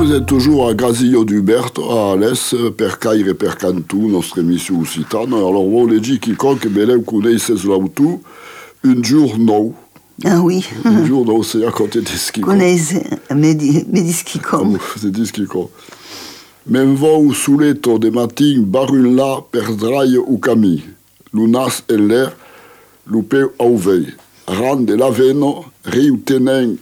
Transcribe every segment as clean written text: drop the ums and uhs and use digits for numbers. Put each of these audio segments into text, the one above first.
Vous êtes toujours a Grazio d'Uberto, a Alès, per Caire e per Cantù, nostra emissione occitana. Alors, voulez dire quiconque beleu connaisse l'auto, un jour nou. Ah oui. Un jour nou, c'est à côté de Skikon. Connaisse, me dis Skikon. C'est dit Skikon. Men vou suleto de matin barun là per draie ou camí. Lunas en l'air, lupeu au vei. Ran de l'aveno, riu tenen,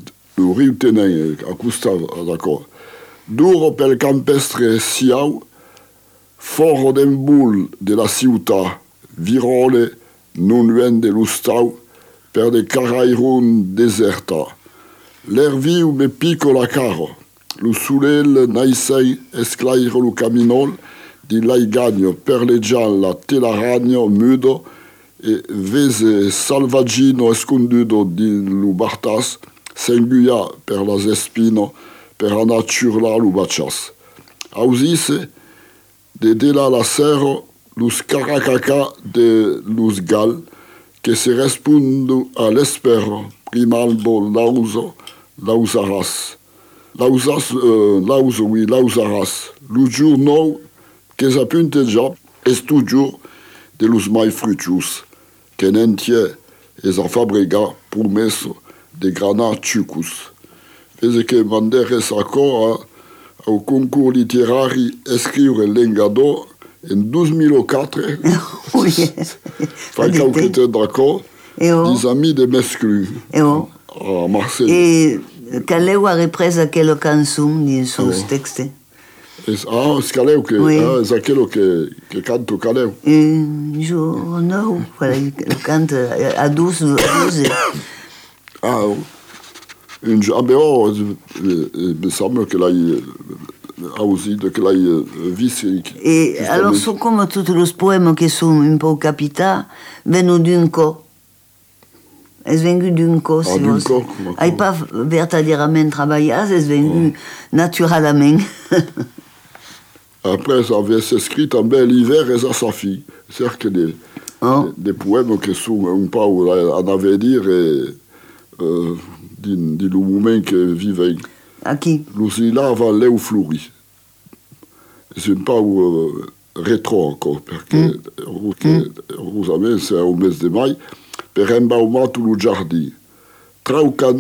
a costat, d'accord. Duro pel campestre siau, foro d'embul de la ciutat, virole, non luen de l'ustau, per de carairun deserta. L'air viu me pico la caro. Lo sulel naisei esclairo lo caminol, di laigagno per le gialla telaragno mudo, e vese salvagino esconduto di lo bartas, s'enguia per las espino, per a natura lo bachas. Ausise, de la lacero, los caracaca de los gal, que se respondo a l'espero, primalbo lausaras. Lausaras. Lo jour nou, que s'apunte ja, est toujours de los mai frutus, que n'entier es a fabrica promesso de grana chucus. Vese que manderes ancora au concours literari escrire l'engador en 2004. Oui. Fa quelques temps d'accord, des amis de Mesclu, à Marseille. Et Caleu a repris aquella canzone di sus texti. Caleu, oui. C'est aquello que canto Caleu. Un jour nou, voilà, il cante à 12. Ah, me semble que l'ai aussi, que l'ai vu. Et alors, sont comme tous les poèmes qui sont un peu capitaux, venus d'un co. Es venu d'un co, si vous n'avez pas verdaderament travaillé, es venu naturellement. Après, ça avait s'écrit en bel hiver et ça s'affiche. C'est-à-dire que des poèmes qui sont un peu en avenir et du moment que vivent. À qui? Lucilla avant Léo Fleury. C'est un peu rétro encore, parce que c'est au mes de mai, per embaumato lo giardino. Traucan